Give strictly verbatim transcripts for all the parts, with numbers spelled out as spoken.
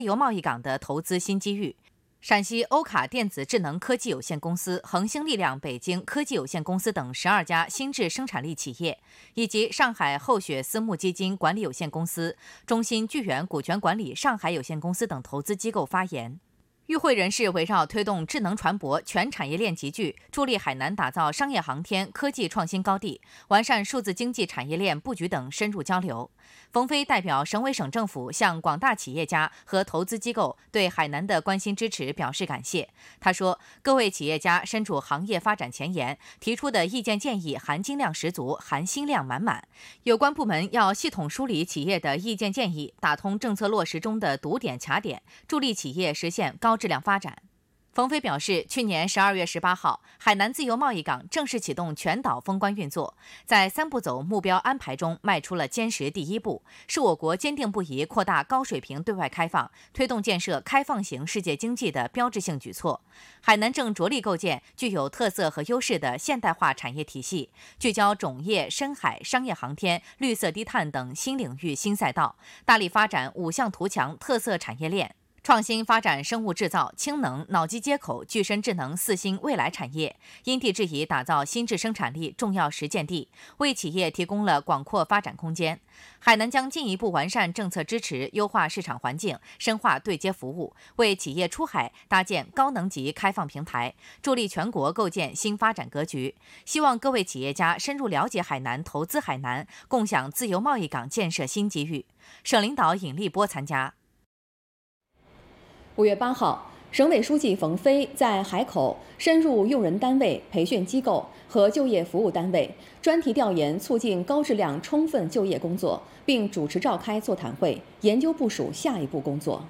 由贸易港的投资新机遇。陕西欧卡电子智能科技有限公司、恒星力量北京科技有限公司等十二家新质生产力企业，以及上海厚雪私募基金管理有限公司、中芯聚源股权管理上海有限公司等投资机构发言。与会人士围绕推动智能船舶全产业链集聚，助力海南打造商业航天科技创新高地，完善数字经济产业链布局等深入交流。冯飞代表省委省政府向广大企业家和投资机构对海南的关心支持表示感谢。他说，各位企业家身处行业发展前沿，提出的意见建议含金量十足，含心量满满。有关部门要系统梳理企业的意见建议，打通政策落实中的堵点卡点，助力企业实现高质量发展。冯飞表示，去年十二月十八号，海南自由贸易港正式启动全岛封关运作，在三步走目标安排中迈出了坚实第一步，是我国坚定不移扩大高水平对外开放、推动建设开放型世界经济的标志性举措。海南正着力构建具有特色和优势的现代化产业体系，聚焦种业、深海、商业航天、绿色低碳等新领域新赛道，大力发展五项图强特色产业链。创新发展生物制造、氢能、脑机接口、具身智能四新未来产业，因地制宜打造新质生产力重要实践地，为企业提供了广阔发展空间。海南将进一步完善政策支持，优化市场环境，深化对接服务，为企业出海搭建高能级开放平台，助力全国构建新发展格局。希望各位企业家深入了解海南，投资海南，共享自由贸易港建设新机遇。省领导尹立波参加。 五月八号，省委书记冯飞在海口深入用人单位、培训机构和就业服务单位，专题调研促进高质量充分就业工作，并主持召开座谈会，研究部署下一步工作。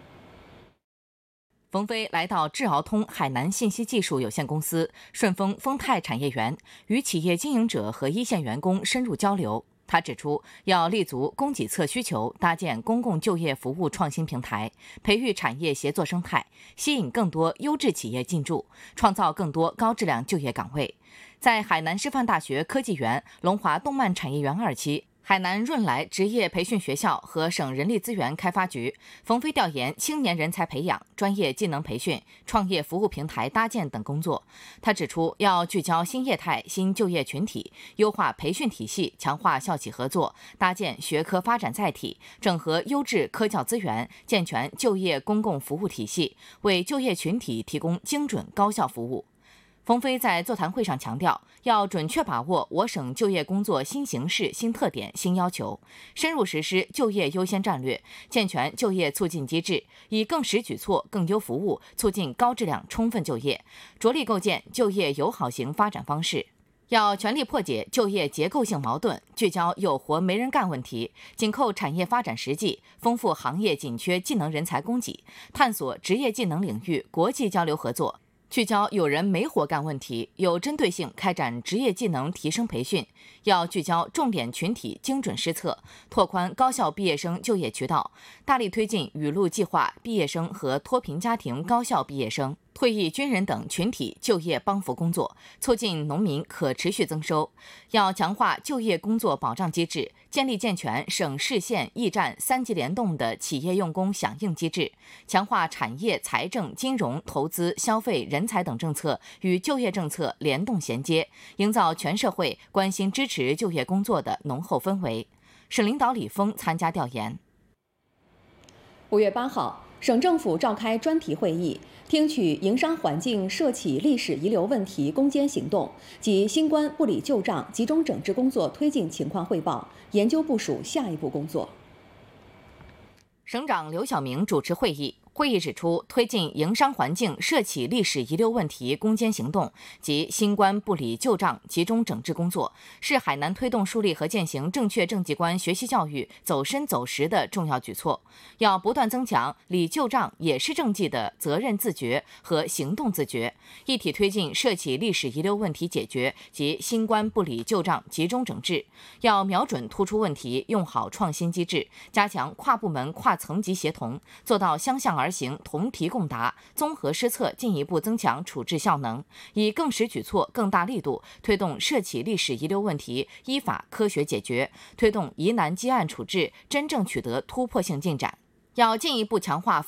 冯飞来到智鳌通海南信息技术有限公司、顺丰丰泰产业园，与企业经营者和一线员工深入交流。他指出，要立足供给侧需求，搭建公共就业服务创新平台，培育产业协作生态，吸引更多优质企业进驻，创造更多高质量就业岗位。在海南师范大学科技园、龙华动漫产业园二期、海南润来职业培训学校和省人力资源开发局，冯飞调研青年人才培养、专业技能培训、创业服务平台搭建等工作。他指出，要聚焦新业态、新就业群体，优化培训体系，强化校企合作，搭建学科发展载体，整合优质科教资源，健全就业公共服务体系，为就业群体提供精准高效服务。冯飞在座谈会上强调，要准确把握我省就业工作新形势、新特点、新要求，深入实施就业优先战略，健全就业促进机制，以更实举措、更优服务促进高质量充分就业，着力构建就业友好型发展方式。要全力破解就业结构性矛盾，聚焦有活没人干问题，紧扣产业发展实际，丰富行业紧缺技能人才供给，探索职业技能领域国际交流合作。聚焦有人没活干问题，有针对性开展职业技能提升培训，要聚焦重点群体精准施策，拓宽高校毕业生就业渠道，大力推进雨露计划毕业生和脱贫家庭高校毕业生、退役军人等群体就业帮扶工作，促进农民可持续增收。要强化就业工作保障机制，建立健全省市县驿站三级联动的企业用工响应机制，强化产业、财政、金融、投资、消费、人才等政策与就业政策联动衔接，营造全社会关心支持就业工作的浓厚氛围。省领导李峰参加调研。 五月八号，省政府召开专题会议，听取营商环境涉企历史遗留问题攻坚行动及新冠不理旧账集中整治工作推进情况汇报，研究部署下一步工作。 省长刘晓明主持会议。会议指出，推进营商环境涉企历史遗留问题攻坚行动及新冠不理旧账集中整治工作，是海南推动树立和践行正确政绩观学习教育走深走实的重要举措。要不断增强理旧账也是政绩的责任自觉和行动自觉，一体推进涉企历史遗留问题解决及新冠不理旧账集中整治。要瞄准突出问题，用好创新机制，加强跨部门跨层级协同，做到相向而行、同题共答，综合施策，进一步增强处置效能，以更实举措、更大力度推动涉企历史遗留问题依法科学解决，推动疑难积案处置真正取得突破性进展。要进一步强化